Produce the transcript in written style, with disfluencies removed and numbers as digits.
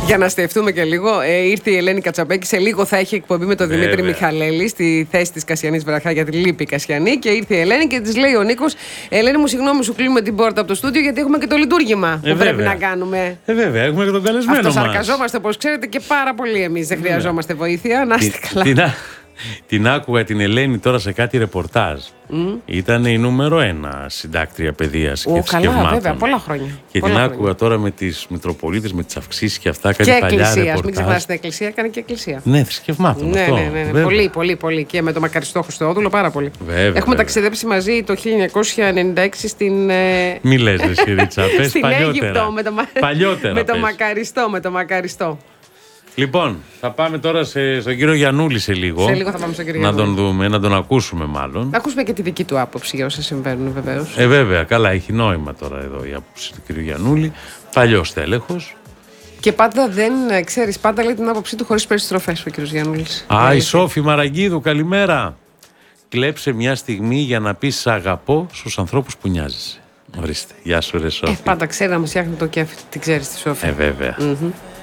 Για να στεφτούμε και λίγο, ήρθε η Ελένη Κατσαπέκη. Σε λίγο θα έχει εκπομπή με τον Δημήτρη Μιχαλέλη στη θέση της Κασιανής Βραχά, γιατί λείπει η Κασιανή. Και ήρθε η Ελένη και της λέει ο Νίκος: Ελένη μου, συγγνώμη, σου κλείνουμε την πόρτα από το στούντιο, γιατί έχουμε και το λειτουργήμα που πρέπει να κάνουμε. Βέβαια, έχουμε και τον καλεσμένο μας. Αυτοσαρκαζόμαστε, όπως ξέρετε, και πάρα πολύ εμείς. Δεν χρειαζόμαστε βοήθεια. Να είστε καλά. Την άκουγα την Ελένη τώρα σε κάτι ρεπορτάζ. Ήταν η νούμερο 1 συντάκτρια παιδείας και θρησκευμάτων. Καλά, βέβαια, πολλά χρόνια. Και πολλά την χρόνια. άκουγα τώρα με τις Μητροπολίτες, με τις αυξήσεις και αυτά. Κάτι και παλιά εκκλησίας. ρεπορτάζ. Μην ξεχνάς την εκκλησία, έκανε και εκκλησία. Ναι, θρησκευμάτων. Ναι, αυτό, ναι. Πολύ, πολύ, πολύ. Και με το μακαριστό Χριστόδουλο, πάρα πολύ. Έχουμε ταξιδέψει μαζί το 1996 στην. Μη λες, ρε Σιρίτσα, πες στην παλιότερα. Αίγυπτο με το μακαριστό. Λοιπόν, θα πάμε τώρα στον κύριο Γιαννούλη σε λίγο. Σε λίγο θα πάμε στον κύριο Γιαννούλη. Γιαννούλη. Να τον δούμε, να τον ακούσουμε μάλλον. Να ακούσουμε και τη δική του άποψη για όσα συμβαίνουν, βεβαίως. Βέβαια, καλά, έχει νόημα τώρα εδώ η άποψη του κύριου Γιαννούλη. Παλιός τέλεχος. Και πάντα δεν ξέρεις, πάντα λέει την άποψή του χωρίς περιστροφές ο κύριος Γιαννούλης. Η Σόφη Μαραγκίδου, καλημέρα. Κλέψε μια στιγμή για να πεις σ' αγαπώ στους ανθρώπους που νοιάζεσαι. Ορίστε, γεια σου ρε Σόφη. Πάντα ξέρει να μας φτιάχνει το κέφι, την ξέρεις τη Σόφη. Βέβαια.